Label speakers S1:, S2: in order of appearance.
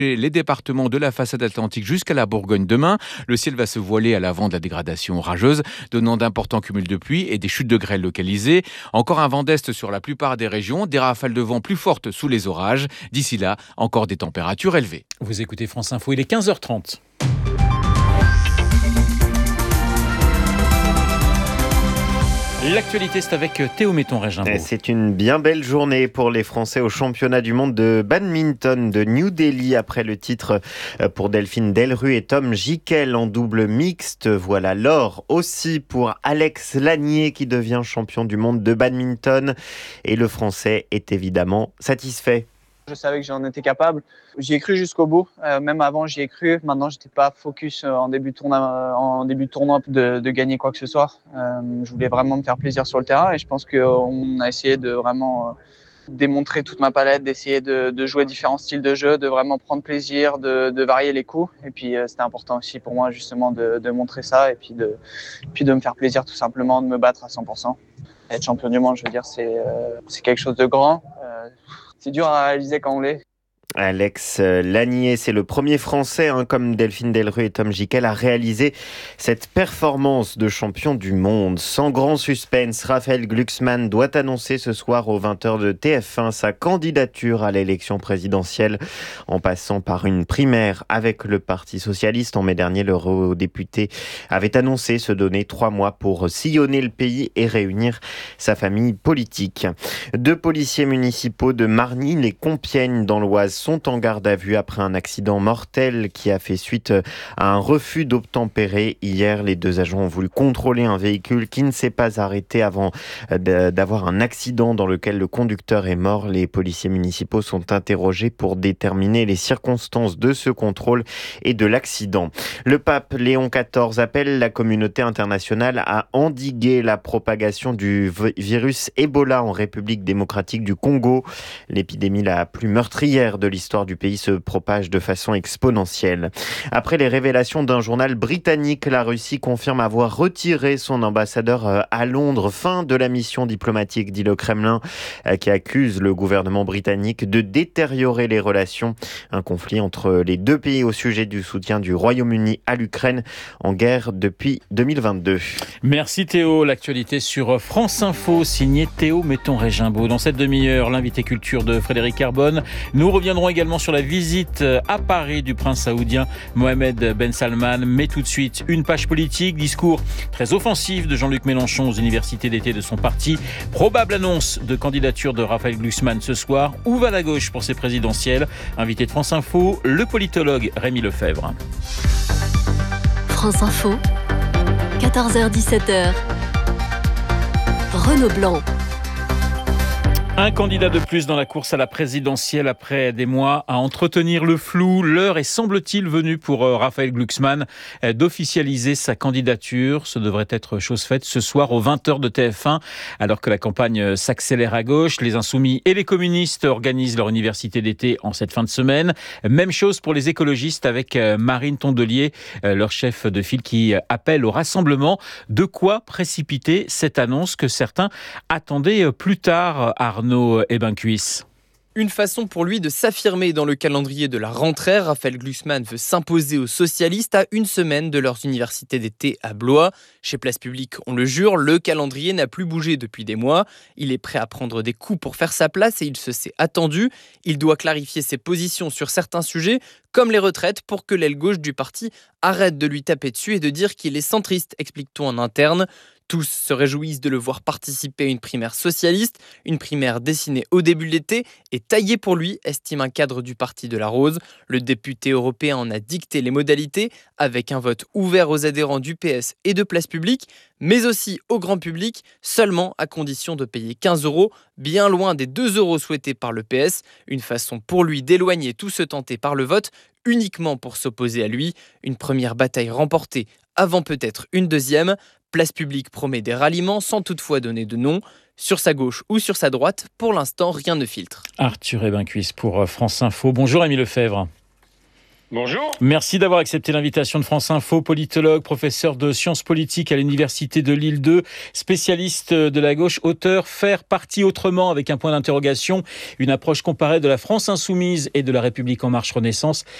S1: les départements de la façade atlantique jusqu'à la Bourgogne demain. Le ciel va se voiler à l'avant de la dégradation orageuse, donnant d'importants cumuls de pluie et des chutes de grêle localisées. Encore un vent d'est sur la plupart des régions, des rafales de vent plus fortes sous les orages. D'ici là, encore des températures élevées.
S2: Vous écoutez France Info, il est 15h30. L'actualité, c'est avec Théo Metton-Régimbaud.
S3: C'est une bien belle journée pour les Français au championnat du monde de badminton de New Delhi après le titre pour Delphine Delru et Tom Gickel en double mixte. Voilà l'or aussi pour Alex Lanier qui devient champion du monde de badminton. Et le Français est évidemment satisfait.
S4: Je savais que j'en étais capable. J'y ai cru jusqu'au bout. Même avant, j'y ai cru. Maintenant, j'étais pas focus en début de tournoi de gagner quoi que ce soit. Je voulais vraiment me faire plaisir sur le terrain et je pense qu'on a essayé de vraiment démontrer toute ma palette, d'essayer de jouer différents styles de jeu, de vraiment prendre plaisir, de varier les coups. Et puis, c'était important aussi pour moi justement de montrer ça et puis de me faire plaisir tout simplement, de me battre à 100%. Être champion du monde, je veux dire, c'est quelque chose de grand. C'est dur à réaliser quand on l'est.
S3: Alex Lanier, c'est le premier Français, comme Delphine Delru et Tom Gickel, à réaliser cette performance de champion du monde. Sans grand suspense, Raphaël Glucksmann doit annoncer ce soir aux 20h de TF1 sa candidature à l'élection présidentielle en passant par une primaire avec le Parti socialiste. En mai dernier, l'eurodéputé avait annoncé se donner 3 mois pour sillonner le pays et réunir sa famille politique. 2 policiers municipaux de Margny et Compiègne dans l'Oise sont en garde à vue après un accident mortel qui a fait suite à un refus d'obtempérer. Hier, les 2 agents ont voulu contrôler un véhicule qui ne s'est pas arrêté avant d'avoir un accident dans lequel le conducteur est mort. Les policiers municipaux sont interrogés pour déterminer les circonstances de ce contrôle et de l'accident. Le pape Léon XIV appelle la communauté internationale à endiguer la propagation du virus Ebola en République démocratique du Congo. L'épidémie la plus meurtrière de l'histoire du pays se propage de façon exponentielle. Après les révélations d'un journal britannique, la Russie confirme avoir retiré son ambassadeur à Londres. Fin de la mission diplomatique, dit le Kremlin, qui accuse le gouvernement britannique de détériorer les relations. Un conflit entre les 2 pays au sujet du soutien du Royaume-Uni à l'Ukraine en guerre depuis 2022.
S2: Merci Théo. L'actualité sur France Info, signé Théo Metton-Régimbaud. Dans cette demi-heure, l'invité culture de Frédéric Carbone. Nous reviendrons également sur la visite à Paris du prince saoudien Mohamed Ben Salman. Mais tout de suite, une page politique, discours très offensif de Jean-Luc Mélenchon aux universités d'été de son parti. Probable annonce de candidature de Raphaël Glucksmann ce soir. Où va la gauche pour ces présidentielles? Invité de France Info, le politologue Rémi Lefebvre.
S5: France Info, 14h-17h. Renaud Blanc.
S2: Un candidat de plus dans la course à la présidentielle après des mois à entretenir le flou. L'heure est semble-t-il venue pour Raphaël Glucksmann d'officialiser sa candidature. Ce devrait être chose faite ce soir aux 20h de TF1. Alors que la campagne s'accélère à gauche, les Insoumis et les communistes organisent leur université d'été en cette fin de semaine. Même chose pour les écologistes avec Marine Tondelier, leur chef de file qui appelle au rassemblement. De quoi précipiter cette annonce que certains attendaient plus tard, Arnaud Ebencuis.
S6: Une façon pour lui de s'affirmer dans le calendrier de la rentrée. Raphaël Glucksmann veut s'imposer aux socialistes à 1 semaine de leurs universités d'été à Blois. Chez Place Publique, on le jure, le calendrier n'a plus bougé depuis des mois. Il est prêt à prendre des coups pour faire sa place et il se sait attendu. Il doit clarifier ses positions sur certains sujets, comme les retraites, pour que l'aile gauche du parti arrête de lui taper dessus et de dire qu'il est centriste, explique-t-on en interne. Tous se réjouissent de le voir participer à une primaire socialiste, une primaire dessinée au début de l'été et taillée pour lui, estime un cadre du Parti de la Rose. Le député européen en a dicté les modalités avec un vote ouvert aux adhérents du PS et de Place Publique, mais aussi au grand public, seulement à condition de payer 15 €, bien loin des 2 € souhaités par le PS. Une façon pour lui d'éloigner tout ce tenté par le vote, uniquement pour s'opposer à lui. Une première bataille remportée avant peut-être une deuxième. Place Publique promet des ralliements sans toutefois donner de nom. Sur sa gauche ou sur sa droite, pour l'instant, rien ne filtre.
S2: Arthur Ebencuis pour France Info. Bonjour Rémi Lefebvre.
S5: Bonjour.
S2: Merci d'avoir accepté l'invitation de France Info. Politologue, professeur de sciences politiques à l'université de Lille 2, spécialiste de la gauche, auteur Faire parti autrement avec un point d'interrogation, une approche comparée de la France insoumise et de la République en marche Renaissance.